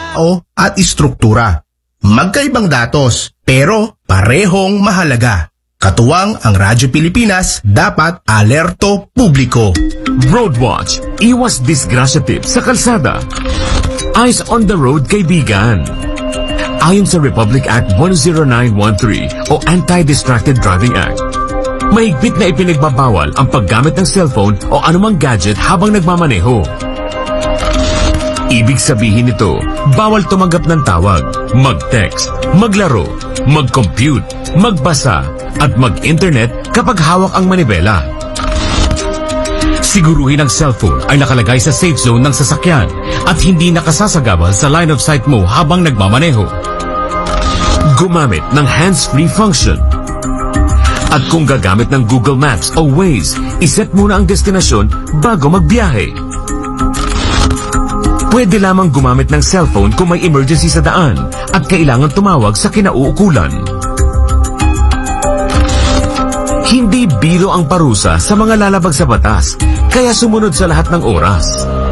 tao at istruktura. Magkaibang datos, pero parehong mahalaga. Katuwang ang Radyo Pilipinas, dapat alerto publiko. Roadwatch, iwas disgrasya tips sa kalsada. Eyes on the road, kaibigan. Ayon sa Republic Act 10913 o Anti-Distracted Driving Act, mahigpit na ipinagbabawal ang paggamit ng cellphone o anumang gadget habang nagmamaneho. Ibig sabihin nito, bawal tumanggap ng tawag, mag-text, maglaro, mag-compute, magbasa, at mag-internet kapag hawak ang manibela. Siguruhin ang cellphone ay nakalagay sa safe zone ng sasakyan at hindi nakasasagabal sa line of sight mo habang nagmamaneho. Gumamit ng hands-free function. At kung gagamit ng Google Maps o Waze, iset muna ang destinasyon bago magbiyahe. Pwede lamang gumamit ng cellphone kung may emergency sa daan at kailangan tumawag sa kinauukulan. Hindi biro ang parusa sa mga lalabag sa batas, kaya sumunod sa lahat ng oras.